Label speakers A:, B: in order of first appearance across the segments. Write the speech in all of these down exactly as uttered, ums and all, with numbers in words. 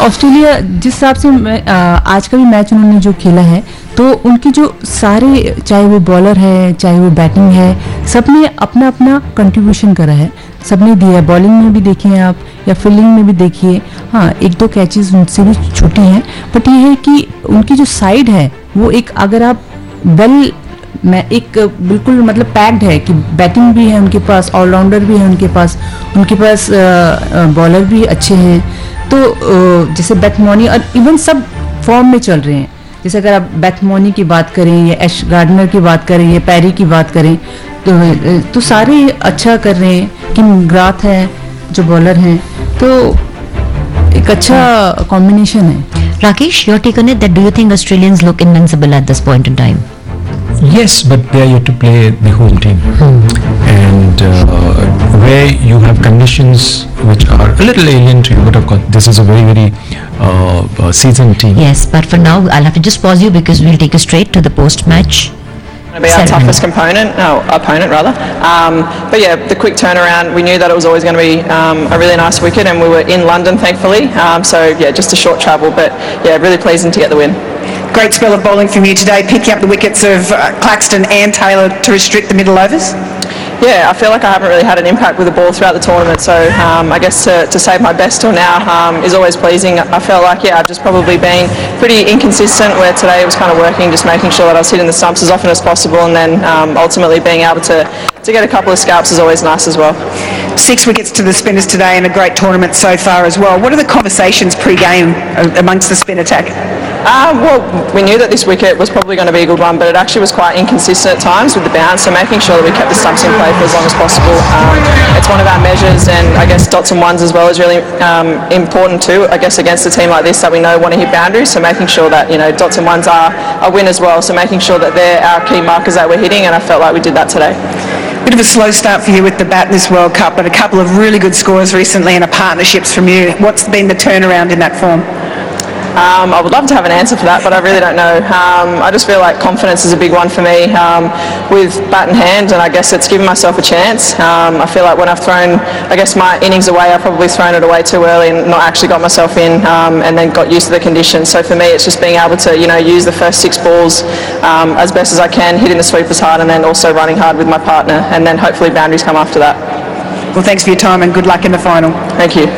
A: Australia जिस हिसाब से मैं, आ, आज का भी मैच उन्होंने जो खेला है, तो उनकी जो सारे, चाहे वो बॉलर है चाहे वो बैटिंग है, सबने अपना अपना कंट्रीब्यूशन करा है, सबने दिया है। बॉलिंग में भी देखिए आप या फील्डिंग में भी देखिए, हाँ एक दो कैचेस उनसे भी छोटी हैं, बट ये है कि उनकी जो साइड है वो एक, अगर आप वेल मैं एक बिल्कुल मतलब पैक्ड है कि बैटिंग भी है उनके पास, ऑलराउंडर भी है उनके पास, उनके पास बॉलर भी अच्छे हैं। तो जैसे बैट्समैन और इवन सब फॉर्म में चल रहे हैं। जैसे अगर आप बैट्समैन की बात करें या एश गार्डनर की बात करें या पैरी की बात करें, तो तो सारे अच्छा कर रहे हैं। किम ग्राथ है जो बॉलर हैं, तो एक अच्छा कॉम्बिनेशन है।
B: Rakesh, your take on it, that do you think Australians look invincible at this point in time?
C: Yes, but they are yet to play the home team, and uh, where you have conditions which are a little alien to you. But of course, this is a very, very uh, uh, seasoned team.
B: Yes, but for now, I'll have to just pause you because we'll take you straight to the post-match.
D: Going to be our toughest component, no, opponent rather. Um, but yeah, the quick turnaround. We knew that it was always going to be um, a really nice wicket, and we were in London, thankfully. Um, so yeah, just a short travel, but yeah, really pleasing to get the win.
E: Great spell of bowling from you today, picking up the wickets of uh, Claxton and Taylor to restrict the middle overs.
D: Yeah, I feel like I haven't really had an impact with the ball throughout the tournament, so um, I guess to, to save my best till now um, is always pleasing. I felt like, yeah, I've just probably been pretty inconsistent, where today it was kind of working, just making sure that I was hitting the stumps as often as possible, and then um, ultimately being able to, to get a couple of scalps is always nice as well.
E: Six wickets to the spinners today and a great tournament so far as well. What are the conversations pre-game amongst the spin attack?
D: Um, well, we knew that this wicket was probably going to be a good one, but it actually was quite inconsistent at times with the bounce, so making sure that we kept the stumps in play for as long as possible. Um, it's one of our measures, and I guess dots and ones as well is really um, important too, I guess, against a team like this that we know want to hit boundaries, so making sure that, you know, dots and ones are a win as well, so making sure that they're our key markers that we're hitting, and I felt like we did that today.
E: Bit of a slow start for you with the bat in this World Cup, but a couple of really good scores recently and a partnerships from you. What's been the turnaround in that form?
D: Um, I would love to have an answer for that, but I really don't know. Um, I just feel like confidence is a big one for me um, with bat in hand, and I guess it's given myself a chance. Um, I feel like when I've thrown, I guess, my innings away, I've probably thrown it away too early and not actually got myself in, um, and then got used to the conditions. So for me, it's just being able to, you know, use the first six balls um, as best as I can, hitting the sweepers hard, and then also running hard with my partner, and then hopefully boundaries come after that.
E: Well, thanks for your time and good luck in the final.
D: Thank you.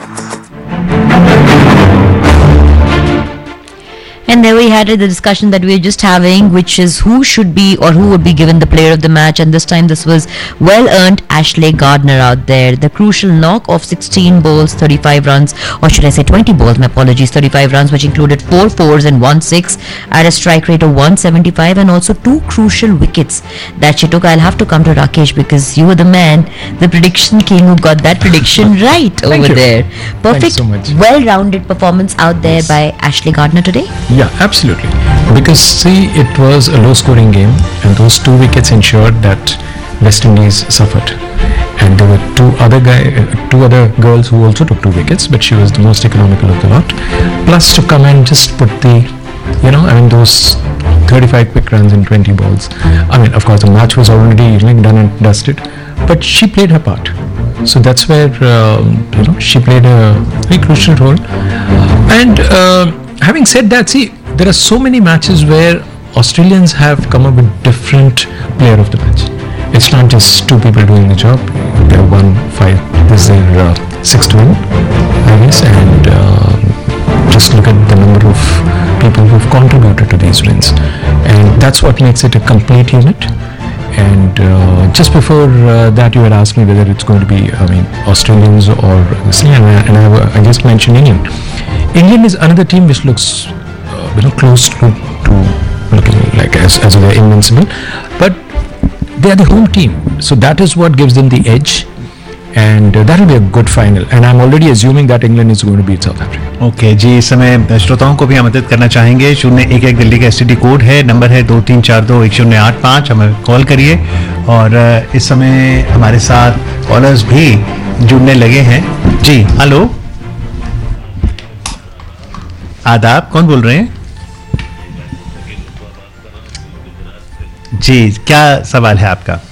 B: And there we had it, the discussion that we were just having, which is who should be or who would be given the player of the match. And this time this was well-earned Ashley Gardner out there. The crucial knock of sixteen balls, thirty-five runs, or should I say twenty balls, my apologies, thirty-five runs, which included four fours and one six at a strike rate of one seventy-five, and also two crucial wickets that she took. I'll have to come to Rakesh because you were the man, the prediction king, who got that prediction right over
C: you.
B: there. Perfect,
C: so much.
B: well-rounded performance out there
C: Yes.
B: by Ashley Gardner today.
C: Yeah, absolutely. Because see, it was a low-scoring game, and those two wickets ensured that West Indies suffered. And there were two other guy, uh, two other girls who also took two wickets, but she was the most economical of the lot. Plus, to come and just put the, you know, I mean, those thirty-five quick runs in twenty balls. I mean, of course, the match was already, you know, done and dusted, but she played her part. So that's where um, you know, she played a very crucial role. And uh, having said that, see, there are so many matches where Australians have come up with different player of the match. It's not just two people doing the job. They have won five. This is their uh, sixth win, I guess. And uh, just look at the number of people who've contributed to these wins. And that's what makes it a complete unit. And uh, just before uh, that, you had asked me whether it's going to be, I mean, Australians or and I, and I, have, I just mentioned England. England is another team which looks, uh, you know, close to, to looking like as as they're invincible, but they are the home team, so that is what gives them the edge. And uh, that will be a good final, and I'm already assuming that England is going to beat South Africa.
F: Okay जी, इस समय श्रोताओं को भी हम मदद करना चाहेंगे. शून्य एक एक दिल्ली का एसटीडी कोड है, नंबर है दो तीन चार दो एक शून्य आठ पाँच. हमें कॉल करिए. और इस समय हमारे साथ कॉलर्स भी जुड़ने लगे हैं. जी हेलो, आदाब, कौन बोल रहे हैं? जी, क्या सवाल है आपका?